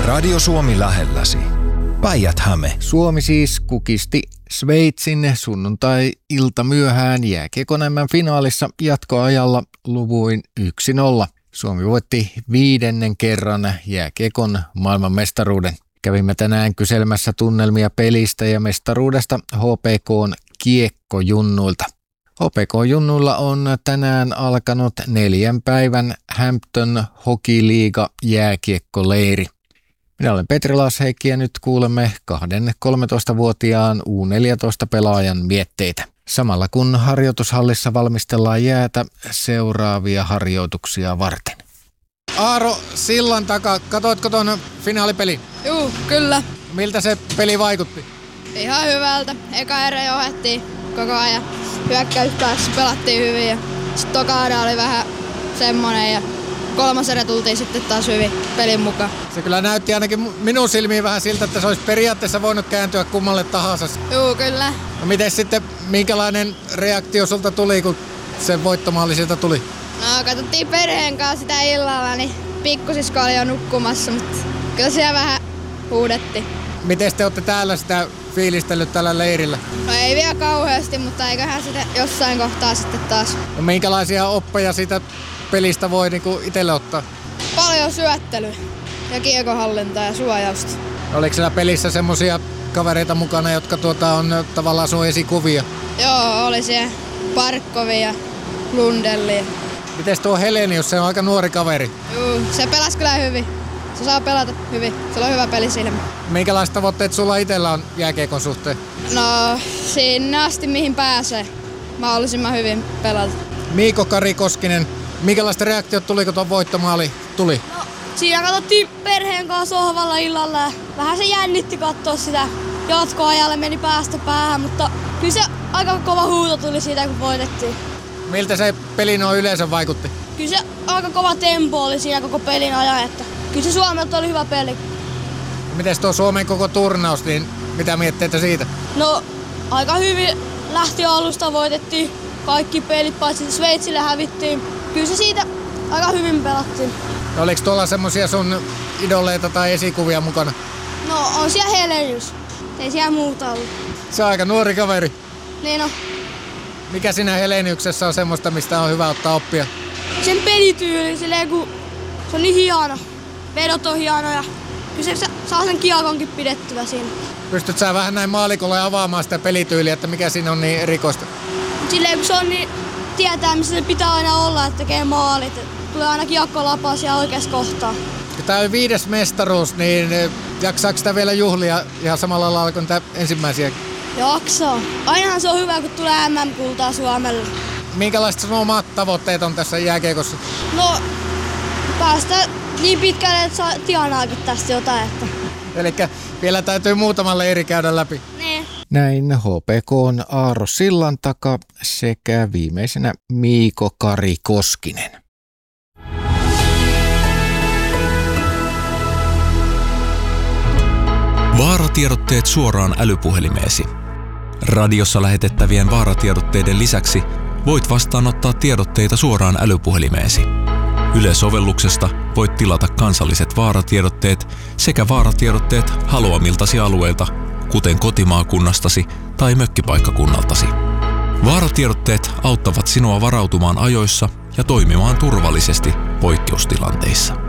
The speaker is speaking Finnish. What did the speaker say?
Radio Suomi lähelläsi. Päijät-Häme. Suomi siis kukisti Sveitsin sunnuntai-ilta myöhään jääkiekon finaalissa jatkoajalla luvuin 1-0. Suomi voitti 5. kerran jääkiekon maailmanmestaruuden. Kävimme tänään kyselemässä tunnelmia pelistä ja mestaruudesta HPK:n kiekkojunnuilta. HPK-junnuilla on tänään alkanut 4 päivän Hampton Hockey Liiga jääkiekkoleiri. Minä olen Petri Laasheikki ja nyt kuulemme 2 13-vuotiaan U14-pelaajan mietteitä. Samalla kun harjoitushallissa valmistellaan jäätä seuraavia harjoituksia varten. Aaro sillan takaa, katoitko tuon finaalipeli? Juu, kyllä. Miltä se peli vaikutti? Ihan hyvältä. Eka erä johdettiin koko ajan. Hyökkäyspäässä pelattiin hyvin ja sitten toka erä oli vähän semmonen ja 3. erä tultiin sitten taas hyvin pelin mukaan. Se kyllä näytti ainakin minun silmiin vähän siltä, että se olisi periaatteessa voinut kääntyä kummalle tahansa. Juu, kyllä. No miten sitten, minkälainen reaktio sulta tuli, kun se voittomaali sieltä tuli? No katsottiin perheen kanssa sitä illalla, niin pikkusisko oli jo nukkumassa, mutta kyllä siellä vähän huudettiin. Miten te olette täällä sitä fiilistellyt tällä leirillä? No ei vielä kauheasti, mutta eiköhän sitä jossain kohtaa sitten taas. No minkälaisia oppeja siitä pelistä voi niinku itselle ottaa? Paljon syöttelyä ja kiekonhallintaa ja suojausta. Oliko siellä pelissä semmosia kavereita mukana, jotka on tavallaan sun esikuvia? Joo, oli siellä Parkkovi ja Lundelli. Mites tuo Helenius, se on aika nuori kaveri? Juu, se pelasi kyllä hyvin. Se saa pelata hyvin. Se on hyvä pelisilmä. Minkälaiset tavoitteet sulla itsellä on jääkiekon suhteen? No, sinne asti mihin pääsee. Mahdollisimman hyvin pelata. Miiko Kari Koskinen, minkälaiset reaktiot tuli, kun tuon voittomaali tuli? No, siinä katsottiin perheen kanssa sohvalla illalla ja vähän se jännitti katsoa sitä. Jatkoajalle meni päästä päähän, mutta kyllä se aika kova huuto tuli siitä, kun voitettiin. Miltä se peli noin yleensä vaikutti? Kyllä se aika kova tempo oli siinä koko pelin ajan, että kyllä se Suomelta oli hyvä peli. Mites tuo Suomen koko turnaus, niin mitä mietteitä siitä? No, aika hyvin lähti alusta, voitettiin kaikki pelit, paitsi Sveitsille hävittiin. Kyllä se siitä aika hyvin pelattiin. No, oliko tuolla semmosia sun idoleita tai esikuvia mukana? No, on siellä Helenius. Ei siellä muuta ollut. Se on aika nuori kaveri. Niin on. Mikä siinä Heleniuksessa on semmoista, mistä on hyvä ottaa oppia? Sen pelityyli, silleen kun se on niin hieno. Vedot on hienoja. Kyllä se saa sen kiekonkin pidettyä siinä. Pystyt sä vähän näin maalikolle avaamaan sitä pelityyliä, että mikä siinä on niin erikoista? Silleen kun se on niin, tietää missä se pitää aina olla, että tekee maalit. Tulee aina kiekko lapaa siellä oikeassa kohtaa. Tämä on 5. mestaruus, niin jaksaako sitä vielä juhlia ihan samalla lailla kuin tämä ensimmäisiä? Jaksaa. Ainahan se on hyvä, kun tulee MM-kultaa Suomelle. Minkälaiset sun omat tavoitteet on tässä jääkiekossa? No, päästä niin pitkälle, että saa tienaakin tästä jotain. Että. Elikkä vielä täytyy muutama leiri käydä läpi. Niin. Näin HPK:n Aaro Sillantaka sekä viimeisenä Miiko Kari Koskinen. Vaaratiedotteet suoraan älypuhelimeesi. Radiossa lähetettävien vaaratiedotteiden lisäksi voit vastaanottaa tiedotteita suoraan älypuhelimeesi. Yle-sovelluksesta voit tilata kansalliset vaaratiedotteet sekä vaaratiedotteet haluamiltasi alueilta, kuten kotimaakunnastasi tai mökkipaikkakunnaltasi. Vaaratiedotteet auttavat sinua varautumaan ajoissa ja toimimaan turvallisesti poikkeustilanteissa.